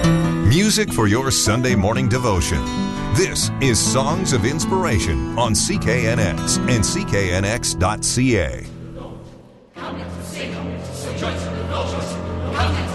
Music for your Sunday morning devotion. This is Songs of Inspiration on CKNX and CKNX.ca.